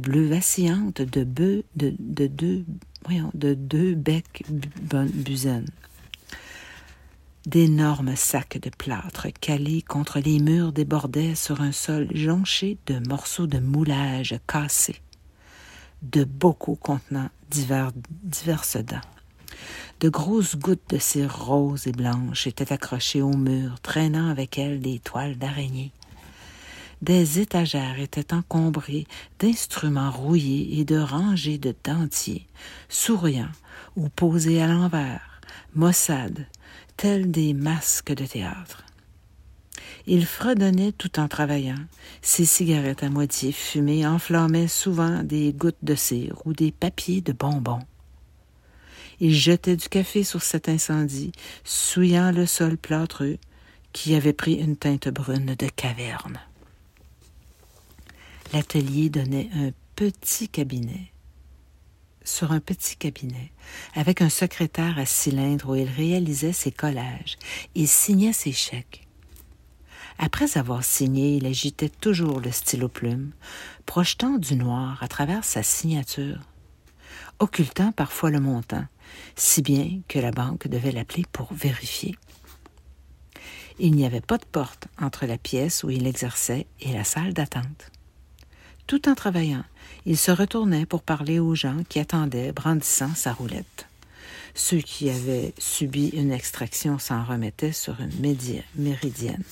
bleues vacillantes de deux becs busaines. D'énormes sacs de plâtre calés contre les murs débordaient sur un sol jonché de morceaux de moulage cassés, de bocaux contenant diverses dents. De grosses gouttes de cire rose et blanche étaient accrochées au mur, traînant avec elles des toiles d'araignée. Des étagères étaient encombrées d'instruments rouillés et de rangées de dentiers, souriants ou posés à l'envers, maussades, tels des masques de théâtre. Il fredonnait tout en travaillant. Ses cigarettes à moitié fumées enflammaient souvent des gouttes de cire ou des papiers de bonbons. Il jetait du café sur cet incendie, souillant le sol plâtreux qui avait pris une teinte brune de caverne. L'atelier donnait sur un petit cabinet, avec un secrétaire à cylindre où il réalisait ses collages et signait ses chèques. Après avoir signé, il agitait toujours le stylo-plume, projetant du noir à travers sa signature, occultant parfois le montant, si bien que la banque devait l'appeler pour vérifier. Il n'y avait pas de porte entre la pièce où il exerçait et la salle d'attente. Tout en travaillant, il se retournait pour parler aux gens qui attendaient, brandissant sa roulette. Ceux qui avaient subi une extraction s'en remettaient sur une méridienne.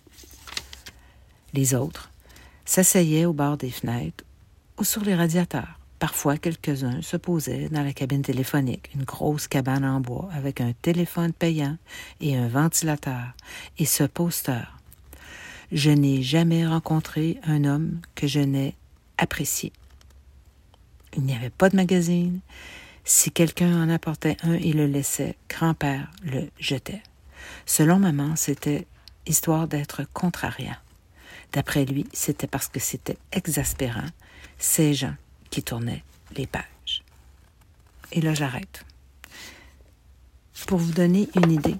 Les autres s'asseyaient au bord des fenêtres ou sur les radiateurs. Parfois, quelques-uns se posaient dans la cabine téléphonique, une grosse cabane en bois avec un téléphone payant et un ventilateur, et ce poster. Je n'ai jamais rencontré un homme que je n'ai apprécié. Il n'y avait pas de magazine. Si quelqu'un en apportait un et le laissait, grand-père le jetait. Selon maman, c'était histoire d'être contrariant. D'après lui, c'était parce que c'était exaspérant, ces gens qui tournaient les pages. Et là, j'arrête. Pour vous donner une idée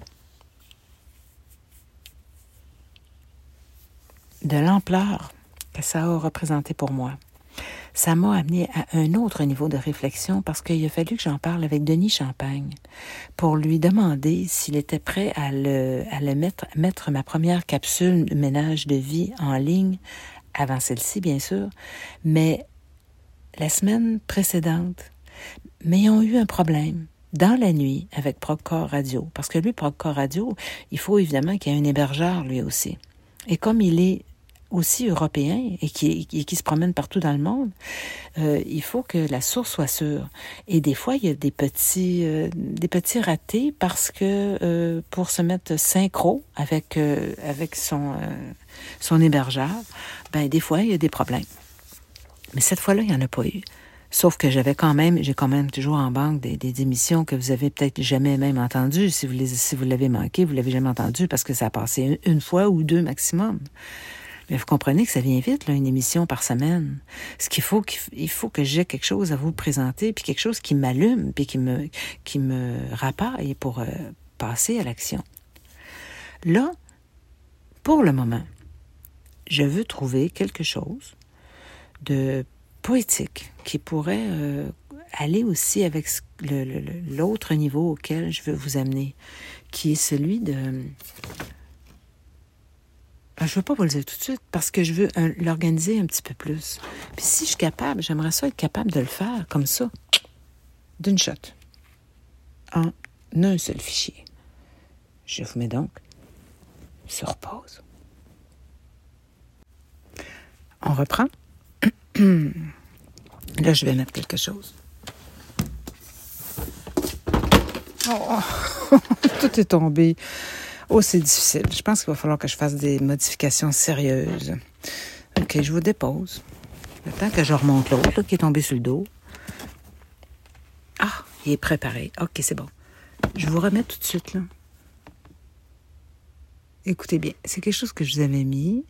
de l'ampleur que ça a représenté pour moi, ça m'a amené à un autre niveau de réflexion parce qu'il a fallu que j'en parle avec Denis Champagne pour lui demander s'il était prêt à mettre ma première capsule de ménage de vie en ligne, avant celle-ci bien sûr, mais la semaine précédente, mais ils ont eu un problème dans la nuit avec Procore Radio, parce que lui, Procore Radio, il faut évidemment qu'il y ait un hébergeur lui aussi. Et comme il est aussi européen et qui se promène partout dans le monde, il faut que la source soit sûre. Et des fois, il y a des petits ratés parce que pour se mettre synchro avec son hébergeur, ben des fois, il y a des problèmes. Mais cette fois-là, il n'y en a pas eu. Sauf que j'ai quand même toujours en banque des émissions que vous avez peut-être jamais même entendues. Si vous l'avez manqué, vous l'avez jamais entendu parce que ça a passé une fois ou deux maximum. Mais vous comprenez que ça vient vite, là, une émission par semaine. Il faut que j'ai quelque chose à vous présenter, puis quelque chose qui m'allume, puis qui me rapaille pour passer à l'action. Là, pour le moment, je veux trouver quelque chose de poétique qui pourrait aller aussi avec l'autre niveau auquel je veux vous amener, qui est celui de... Je ne veux pas vous le dire tout de suite parce que je veux l'organiser un petit peu plus. Puis si je suis capable, j'aimerais ça être capable de le faire comme ça, d'une shot, en un seul fichier. Je vous mets donc sur pause. On reprend. Là, je vais mettre quelque chose. Oh, tout est tombé. Oh, c'est difficile. Je pense qu'il va falloir que je fasse des modifications sérieuses. OK, je vous dépose. Le temps que je remonte l'autre là, qui est tombé sur le dos. Ah, il est préparé. OK, c'est bon. Je vous remets tout de suite, là. Écoutez bien, c'est quelque chose que je vous avais mis.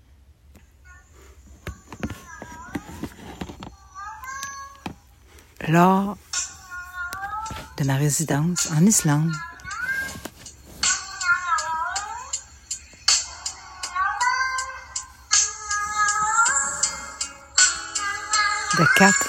Lors de ma résidence en Islande. De 4